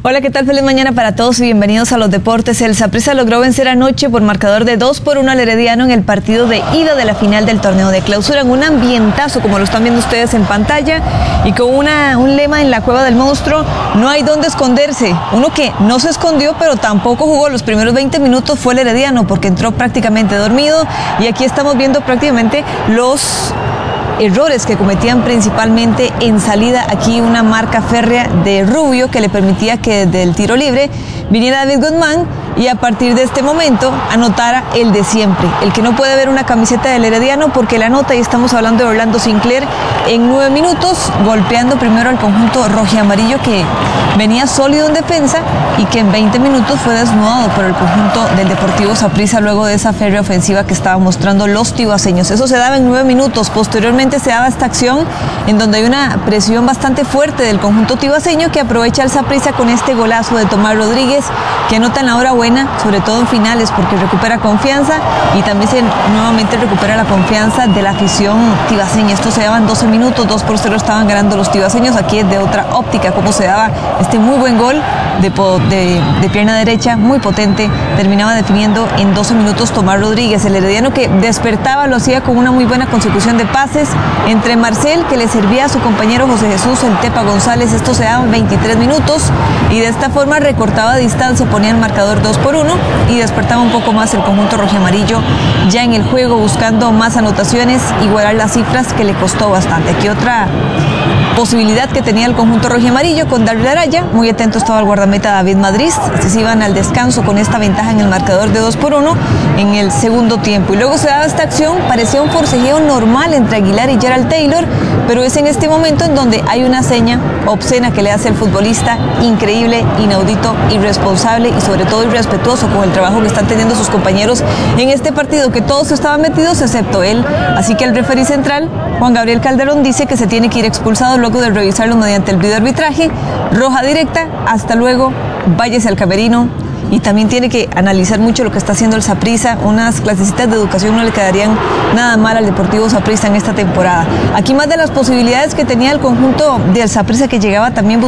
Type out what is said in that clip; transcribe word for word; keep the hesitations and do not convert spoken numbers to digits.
Hola, ¿qué tal? Feliz mañana para todos y bienvenidos a los deportes. El Saprissa logró vencer anoche por marcador de dos por uno al Herediano en el partido de ida de la final del torneo de clausura, en un ambientazo como lo están viendo ustedes en pantalla y con una, un lema en la Cueva del Monstruo: no hay dónde esconderse. Uno que no se escondió pero tampoco jugó los primeros veinte minutos fue el Herediano, porque entró prácticamente dormido, y aquí estamos viendo prácticamente los errores que cometían principalmente en salida. Aquí una marca férrea de Rubio que le permitía que desde el tiro libre viniera David Guzmán y a partir de este momento anotara el de siempre, el que no puede ver una camiseta del Herediano porque la anota, y estamos hablando de Orlando Sinclair en nueve minutos, golpeando primero al conjunto rojiamarillo que venía sólido en defensa y que en veinte minutos fue desnudado por el conjunto del Deportivo Saprissa luego de esa férrea ofensiva que estaban mostrando los tibaseños. Eso se daba en nueve minutos. Posteriormente se daba esta acción en donde hay una presión bastante fuerte del conjunto tibaseño que aprovecha el Saprissa con este golazo de Tomás Rodríguez, que anota en la hora buena, sobre todo en finales, porque recupera confianza y también se nuevamente recupera la confianza de la afición tibaseña. Esto se daba en doce minutos, dos por cero estaban ganando los tibaseños. Aquí es de otra óptica cómo se daba este muy buen gol de, de, de pierna derecha, muy potente. Terminaba definiendo en doce minutos Tomás Rodríguez. El Herediano, que despertaba, lo hacía con una muy buena consecución de pases entre Marcel, que le servía a su compañero José Jesús el Tepa González. Esto se daba en veintitrés minutos y de esta forma recortaba distancia, ponía el marcador dos por uno y despertaba un poco más el conjunto rojiamarillo ya en el juego, buscando más anotaciones, igualar las cifras que le costó bastante. Aquí otra posibilidad que tenía el conjunto rojiamarillo con Daryl Araya. Muy atento estaba el guardameta David Madrid. Se iban al descanso con esta ventaja en el marcador de dos por uno en el segundo tiempo. Y luego se daba esta acción, parecía un forcejeo normal entre Aguilar y Gerald Taylor, pero es en este momento en donde hay una seña obscena que le hace el futbolista, increíble, inaudito, irresponsable y sobre todo irrespetuoso con el trabajo que están teniendo sus compañeros en este partido, que todos estaban metidos excepto él. Así que el referí central, Juan Gabriel Calderón, dice que se tiene que ir expulsado luego de revisarlo mediante el video arbitraje. Roja directa, hasta luego, váyase al camerino. Y también tiene que analizar mucho lo que está haciendo el Saprissa. Unas clasecitas de educación no le quedarían nada mal al Deportivo Saprissa en esta temporada. Aquí más de las posibilidades que tenía el conjunto del Saprissa, que llegaba también